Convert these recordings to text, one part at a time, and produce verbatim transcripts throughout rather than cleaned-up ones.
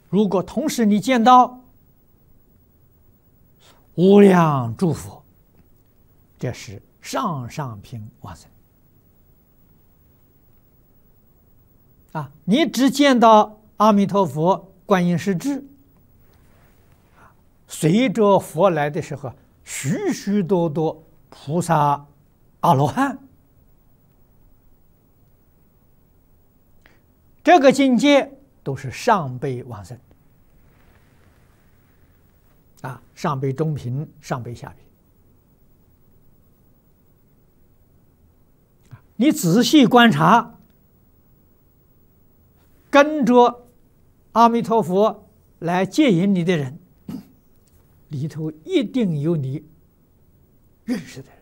如果同时你见到无量诸佛，这是上上品往生啊！你只见到阿弥陀佛、观音势至，随着佛来的时候，许许多多菩萨、阿罗汉，这个境界都是上辈往生啊，上辈中品，上辈下品。你仔细观察，跟着阿弥陀佛来接引你的人，里头一定有你认识的人。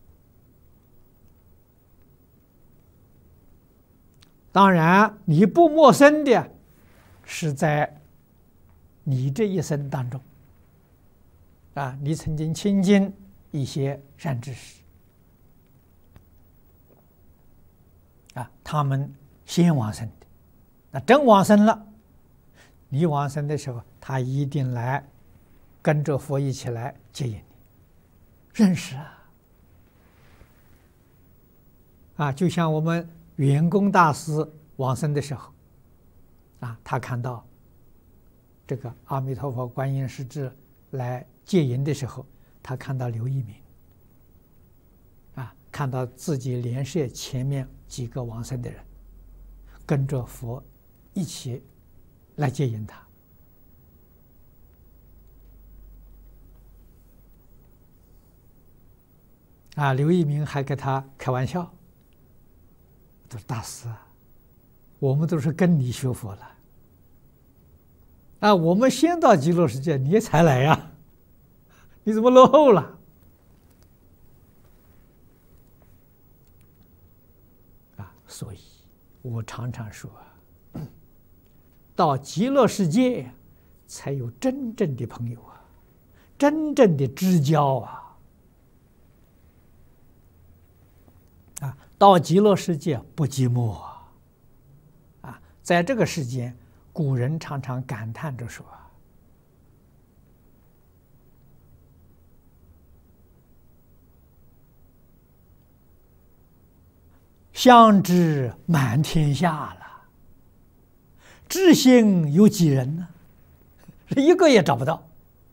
当然，你不陌生的是在你这一生当中啊，你曾经亲近一些善知识啊，他们先往生的，那真往生了，你往生的时候，他一定来跟着佛一起来接引你，认识啊！啊，就像我们圆工大师往生的时候，啊，他看到这个阿弥陀佛、观音势至来接引的时候，他看到刘一鸣，啊，看到自己莲社前面几个往生的人，跟着佛一起来接引他。啊，刘一鸣还跟他开玩笑，他说：“大师啊，我们都是跟你学佛了，啊，我们先到极乐世界，你才来呀，你怎么落后了？”啊，所以我常常说啊，到极乐世界才有真正的朋友啊，真正的知交啊。啊，到极乐世界不寂寞啊！啊，在这个世间，古人常常感叹着说：“相知满天下了，知心有几人呢？一个也找不到。”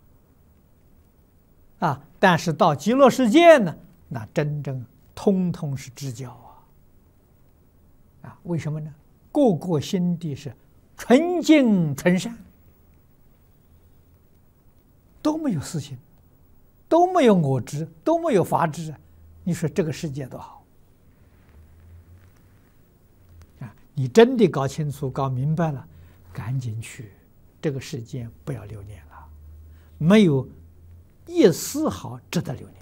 啊，但是到极乐世界呢，那真正通通是知交啊！啊，为什么呢？个个心地是纯净纯善，都没有私心，都没有我执，都没有法执啊！你说这个世界多好啊！你真的搞清楚、搞明白了，赶紧去，这个世界不要留恋了，没有一丝毫值得留恋。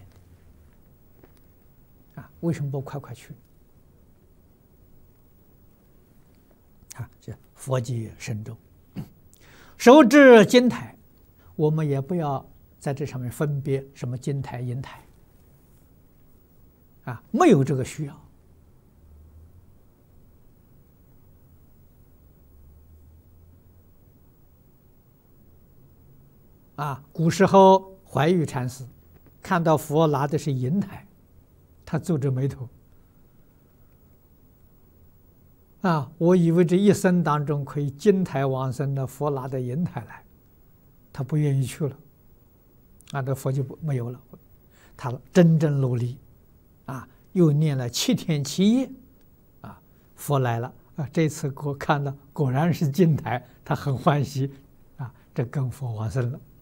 啊，为什么不快快去？啊，这佛界深重，手持金台，我们也不要在这上面分别什么金台银台，啊，没有这个需要。啊，古时候怀玉禅师看到佛拿的是银台，他皱着眉头，啊，我以为这一生当中可以金台往生的，佛拿的银台来，他不愿意去了，啊，这佛就不没有了。他真正努力，啊，又念了七天七夜，啊，佛来了，啊，这次给我看到果然是金台，他很欢喜，啊，这跟佛往生了。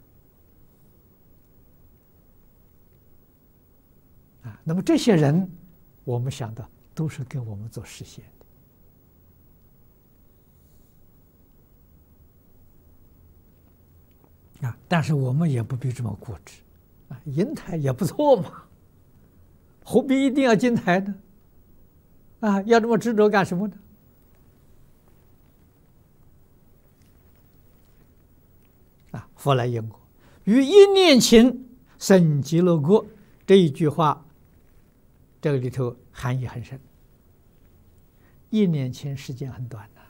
啊，那么这些人，我们想的都是给我们做实现的啊，但是我们也不必这么固执啊，银台也不错嘛，何必一定要金台呢？啊，要这么执着干什么呢？啊，佛来因果，于一念前生极乐国，这一句话。这个里头含义很深。一年前时间很短的，